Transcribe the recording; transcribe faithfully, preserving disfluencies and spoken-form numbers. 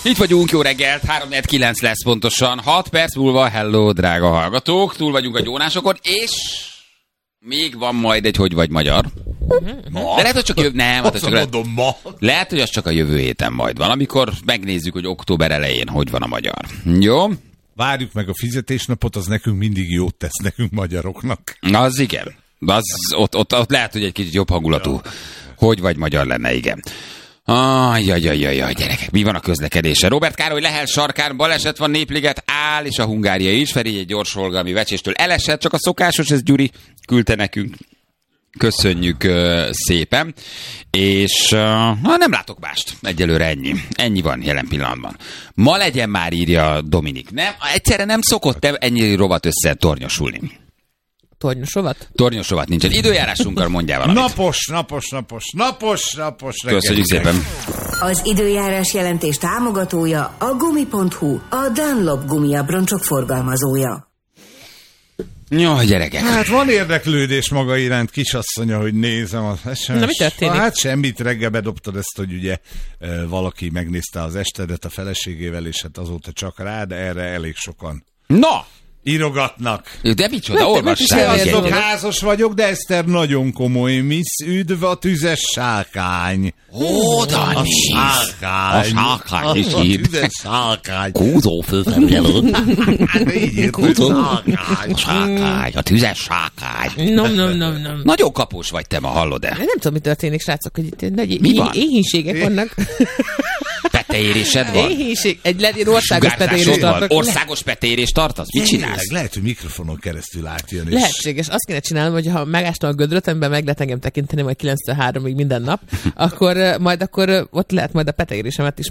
Itt vagyunk, jó reggelt, három kilenc lesz pontosan, hat perc múlva, hello, drága hallgatók, túl vagyunk a gyónásokon, és még van majd egy Hogy vagy magyar. Ma? De lehet, hogy csak jövő... Nem, Azt csak mondom, lehet, ma. lehet, hogy az csak a jövő héten majd van, amikor megnézzük, hogy október elején hogy van a magyar. Jó? Várjuk meg a fizetésnapot, az nekünk mindig jót tesz nekünk magyaroknak. Az igen. Az, ott, ott, ott lehet, hogy egy kicsit jobb hangulatú ja. Hogy vagy magyar lenne, igen. Ajjajajajaj, gyerekek, mi van a közlekedése? Robert Károly Lehel sarkán baleset van, Népliget áll, és a Hungária is. Feri egy gyors holgalmi vecséstől elesett, csak a szokásos, ez Gyuri küldte nekünk. Köszönjük uh, szépen. És uh, nem látok mást. Egyelőre ennyi. Ennyi van jelen pillanatban. Ma legyen már, írja Dominik. Nem, egyszerre nem szokott ennyi rovat össze tornyosulni. Tornyos rovat? Tornyos rovat nincsen. Időjárásunkkal mondjál valamit. Napos, napos, napos, napos, napos. Köszönjük szépen. Az időjárás jelentés támogatója a gumi pont hu, a Dunlop gumiabroncsok forgalmazója. Jó, gyerekek. Hát van érdeklődés maga iránt, kisasszonya, hogy nézem az es em es. Na, mi történik? Hát semmit, reggel bedobtad ezt, hogy ugye valaki megnézte az estedet a feleségével, és hát azóta csak rá, de erre elég sokan Na! írogatnak. De micsoda, olvassál. Azok házas vagyok, de Eszter nagyon komoly. Miss, üdv a tüzes sárkány. Ó, Dani! A sárkány. A sárkány is A ír. tüzes sárkány. Kúzó főfelügyelő. Így írt, hogy sárkány. A sárkány, a tüzes sárkány. Nem, nem, nem, nem. Nagyon kapós vagy te ma, hallod-e? Nem tudom, mi történik, srácok, hogy itt nagy Mi van? éhínségek vannak. Peteérésed van? Éhínség. Egy legyen országos Sugárzásod peteérést van? tartok. Országos peteérést tartasz? Mit csinálsz? Tényleg, lehet, hogy mikrofonon keresztül átjön. És... Lehetséges. Azt kéne csinálnom, hogy ha megástam a gödröt, amiben meg lehet engem tekinteni majd kilenctől háromig minden nap, akkor majd akkor ott lehet majd a peteérésemet is